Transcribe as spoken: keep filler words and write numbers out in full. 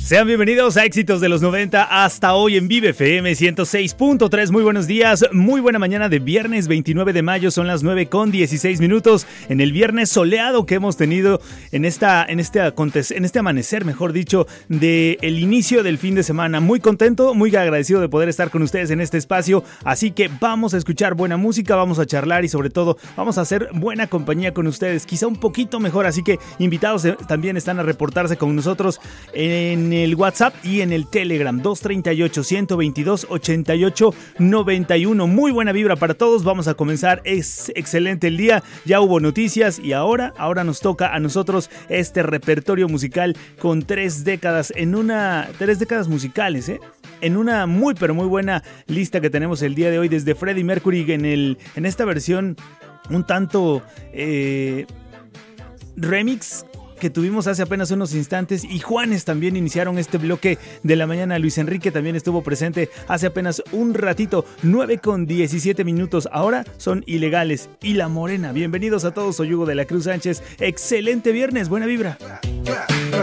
Sean bienvenidos a Éxitos de los noventa hasta hoy en Vive F M ciento seis punto tres. Muy buenos días, muy buena mañana de viernes veintinueve de mayo, son las nueve con dieciséis minutos en el viernes soleado que hemos tenido en, esta, en, este, aconte- en este amanecer, mejor dicho, del inicio del fin de semana. Muy contento, muy agradecido de poder estar con ustedes en este espacio, así que vamos a escuchar buena música, vamos a charlar y sobre todo vamos a hacer buena compañía con ustedes, quizá un poquito mejor, así que invitados también están a reportarse con nosotros en el WhatsApp y en el Telegram dos tres ocho, uno dos dos, ocho ocho nueve uno. Muy buena vibra para todos. Vamos a comenzar. Es excelente el día. Ya hubo noticias y ahora, ahora nos toca a nosotros este repertorio musical con tres décadas en una tres décadas musicales, ¿eh? En una muy pero muy buena lista que tenemos el día de hoy desde Freddie Mercury en el en esta versión un tanto eh, remix que tuvimos hace apenas unos instantes, y Juanes también iniciaron este bloque de la mañana. Luis Enrique también estuvo presente hace apenas un ratito. Nueve con diecisiete minutos, ahora son Ilegales y La Morena. Bienvenidos a todos, soy Hugo de la Cruz Sánchez. Excelente viernes, buena vibra.